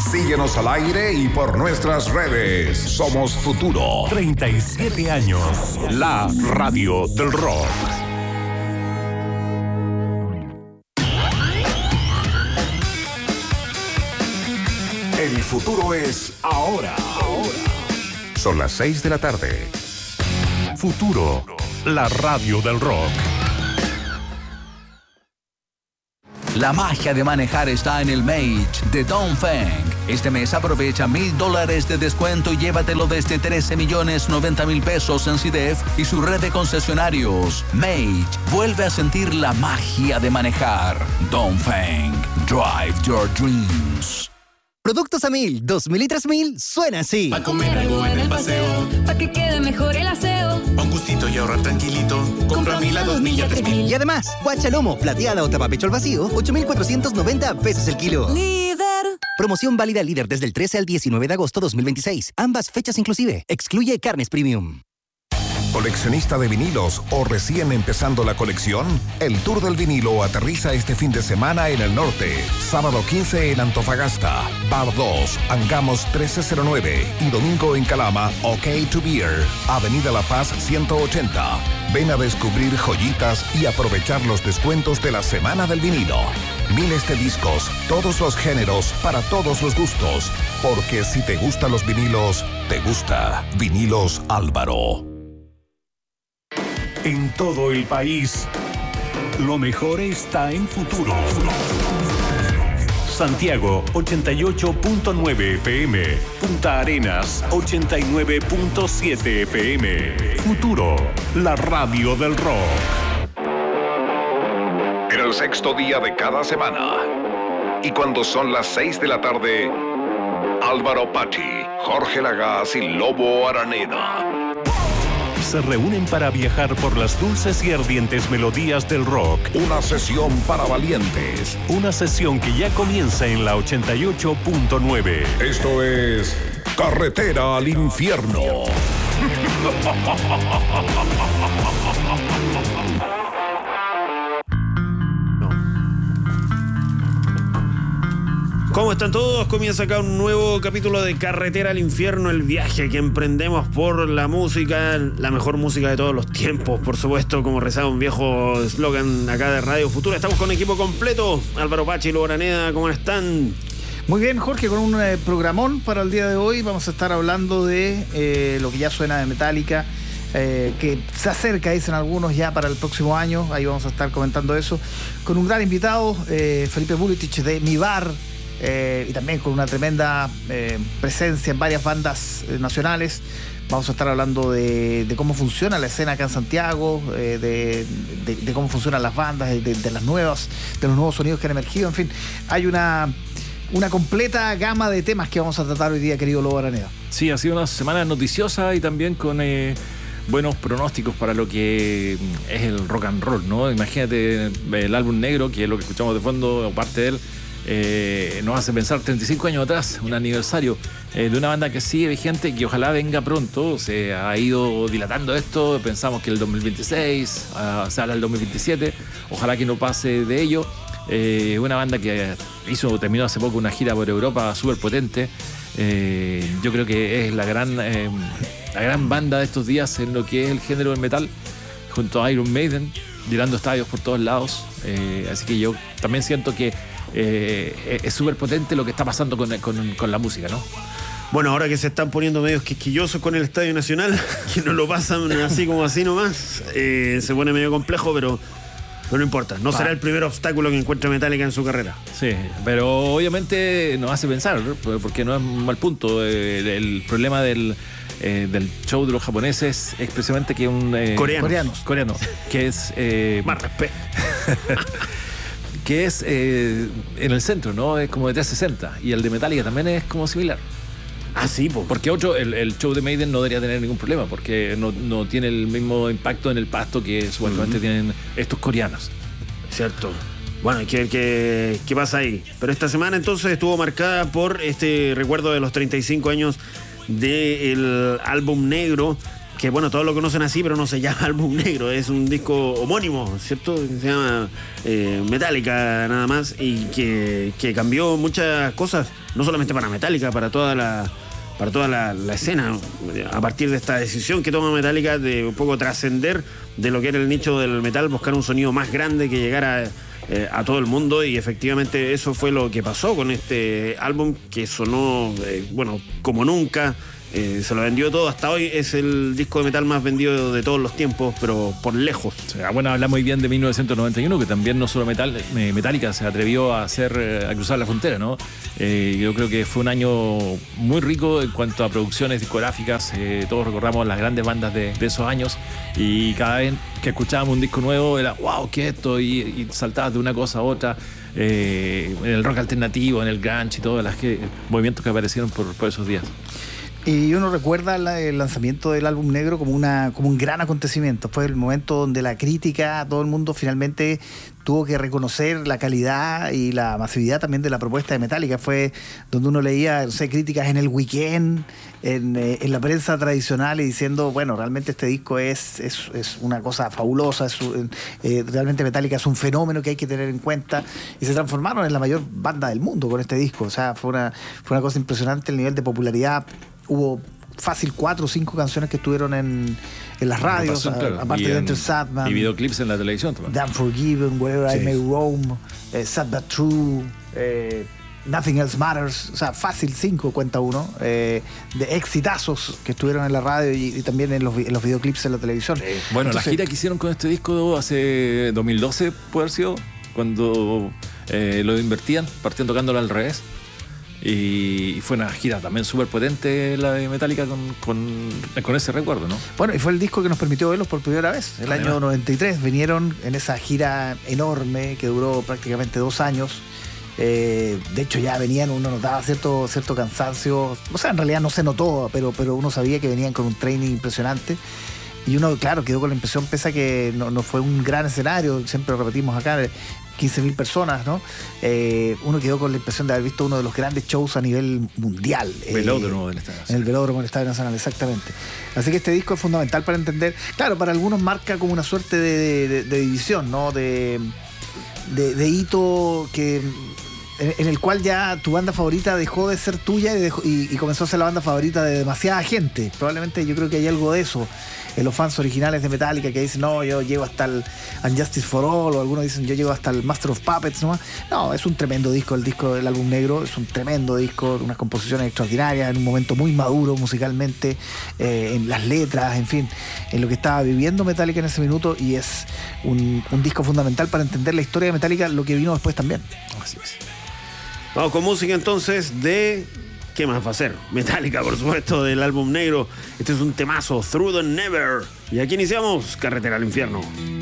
Síguenos al aire y por nuestras redes. Somos Futuro. 37 años. La radio del rock. El futuro es ahora. Son las 6 de la tarde. Futuro, la radio del rock. La magia de manejar está en el Mage de Dongfeng. Este mes aprovecha $1,000 de descuento y llévatelo desde 13,090,000 pesos en CIDEF y su red de concesionarios. Mage vuelve a sentir la magia de manejar. Dongfeng, drive your dreams. Productos a 1,000, 2,000 y 3,000 suena así. Pa' comer algo en el paseo, pa' que quede mejor el aseo. Pa' un gustito y ahorrar tranquilito. Compra 1,000 a 2,000 y a 3,000. Y además, guachalomo, plateada o tapapecho al vacío, 8,490 pesos el kilo. Líder. Promoción válida líder desde el 13 al 19 de agosto 2026. Ambas fechas inclusive. Excluye carnes premium. ¿Coleccionista de vinilos o recién empezando la colección? El Tour del Vinilo aterriza este fin de semana en el norte. Sábado 15 en Antofagasta, Bar 2, Angamos 1309 y domingo en Calama, OK to Beer, Avenida La Paz 180. Ven a descubrir joyitas y aprovechar los descuentos de la Semana del Vinilo. Miles de discos, todos los géneros, para todos los gustos. Porque si te gustan los vinilos, te gusta Vinilos Álvaro. En todo el país, lo mejor está en Futuro. Santiago 88.9 FM, Punta Arenas 89.7 FM. Futuro, la radio del rock. En el sexto día de cada semana. Y cuando son las 6 de la tarde, Álvaro Pachi, Jorge Lagaz y Lobo Araneda se reúnen para viajar por las dulces y ardientes melodías del rock. Una sesión para valientes. Una sesión que ya comienza en la 88.9. Esto es Carretera al Infierno. ¿Cómo están todos? Comienza acá un nuevo capítulo de Carretera al Infierno, el viaje que emprendemos por la música, la mejor música de todos los tiempos, por supuesto, como rezaba un viejo eslogan acá de Radio Futura. Estamos con equipo completo, Álvaro Pachi, Lobo Araneda, ¿cómo están? Muy bien, Jorge, con un programón para el día de hoy. Vamos a estar hablando de lo que ya suena de Metallica, que se acerca, dicen algunos, ya para el próximo año. Ahí vamos a estar comentando eso con un gran invitado, Felipe Buletich de Mi Bar, y también con una tremenda presencia en varias bandas nacionales. Vamos a estar hablando de cómo funciona la escena acá en Santiago, de cómo funcionan las bandas, de los nuevos sonidos que han emergido. En fin, hay una completa gama de temas que vamos a tratar hoy día, querido Lobo Araneda. Sí, ha sido una semana noticiosa y también con buenos pronósticos para lo que es el rock and roll, ¿no? Imagínate el álbum negro, que es lo que escuchamos de fondo, o parte de él. Nos hace pensar 35 años atrás, un aniversario de una banda que sigue vigente y que ojalá venga pronto. Se ha ido dilatando esto, pensamos que el 2026, se habla del 2027, ojalá que no pase de ello. Una banda que terminó hace poco una gira por Europa súper potente. Yo creo que es la gran banda de estos días en lo que es el género del metal, junto a Iron Maiden, llenando estadios por todos lados. Así que yo también siento que es súper potente lo que está pasando con la música, ¿no? Bueno, ahora que se están poniendo medios quisquillosos con el Estadio Nacional, que no lo pasan así como así nomás, se pone medio complejo, pero no importa. No será el primer obstáculo que encuentre Metallica en su carrera. Sí, pero obviamente nos hace pensar, ¿no? Porque no es un mal punto. El problema del show de los japoneses es precisamente que un coreano, que es más respeto. Que es en el centro, ¿no? Es como de 360. Y el de Metallica también es como similar. Ah, sí, pues. Porque el show de Maiden no debería tener ningún problema, porque no tiene el mismo impacto en el pasto que supuestamente tienen estos coreanos. Cierto. Bueno, hay que ver qué pasa ahí. Pero esta semana entonces estuvo marcada por este recuerdo de los 35 años del álbum negro. que bueno, todos lo conocen así, pero no se llama Álbum Negro, es un disco homónimo, ¿cierto? Se llama Metallica nada más, y que cambió muchas cosas, no solamente para Metallica, para toda la escena, a partir de esta decisión que toma Metallica de un poco trascender de lo que era el nicho del metal, buscar un sonido más grande que llegara a todo el mundo, y efectivamente eso fue lo que pasó con este álbum, que sonó como nunca. Se lo vendió todo, hasta hoy es el disco de metal más vendido de todos los tiempos, pero por lejos. O sea, bueno, habla muy bien de 1991, que también no solo Metallica se atrevió a cruzar la frontera, ¿no? Yo creo que fue un año muy rico en cuanto a producciones discográficas. Todos recordamos las grandes bandas de esos años, y cada vez que escuchábamos un disco nuevo era wow, ¿qué es esto? Y saltabas de una cosa a otra. En el rock alternativo, en el grunge y todos los movimientos que aparecieron por esos días. Y uno recuerda el lanzamiento del Álbum Negro como un gran acontecimiento. Fue el momento donde la crítica, todo el mundo finalmente tuvo que reconocer la calidad y la masividad también de la propuesta de Metallica. Fue donde uno leía, críticas en el Weekend, en la prensa tradicional, y diciendo, bueno, realmente este disco es una cosa fabulosa, realmente Metallica es un fenómeno que hay que tener en cuenta, y se transformaron en la mayor banda del mundo con este disco. O sea, fue una cosa impresionante el nivel de popularidad. Hubo fácil 4 o 5 canciones que estuvieron en las radios, aparte de Enter Sandman. Y videoclips en la televisión también. The Unforgiven, Wherever I May Roam, Sad But True, Nothing Else Matters. O sea, fácil 5, cuenta uno, de exitazos que estuvieron en la radio y también en los videoclips en la televisión. Bueno, entonces, la gira que hicieron con este disco hace 2012, puede haber sido, cuando lo invertían, partían tocándolo al revés. Y fue una gira también súper potente la de Metallica con ese recuerdo, ¿no? Bueno, y fue el disco que nos permitió verlos por primera vez. El año 93 vinieron en esa gira enorme que duró prácticamente 2 años. De hecho ya venían, uno notaba cierto cansancio. O sea, en realidad no se notó, pero uno sabía que venían con un training impresionante. Y uno, claro, quedó con la impresión, pese a que no fue un gran escenario, siempre lo repetimos acá, 15.000 personas, ¿no? Uno quedó con la impresión de haber visto uno de los grandes shows a nivel mundial. Velódromo del Estadio Nacional. En el Velódromo del Estadio Nacional, exactamente. Así que este disco es fundamental para entender. Claro, para algunos marca como una suerte de división, ¿no? De hito en el cual ya tu banda favorita dejó de ser tuya y comenzó a ser la banda favorita de demasiada gente. Probablemente yo creo que hay algo de eso en los fans originales de Metallica, que dicen, no, yo llego hasta el Unjustice for All, o algunos dicen, yo llego hasta el Master of Puppets, ¿no? No, es un tremendo disco, el disco del Álbum Negro, es un tremendo disco, unas composiciones extraordinarias, en un momento muy maduro musicalmente, en las letras, en fin, en lo que estaba viviendo Metallica en ese minuto, y es un disco fundamental para entender la historia de Metallica, lo que vino después también. Así es. Vamos con música entonces de... ¿Qué más va a ser? Metallica, por supuesto, del Álbum Negro. Este es un temazo, Through the Never. Y aquí iniciamos Carretera al Infierno.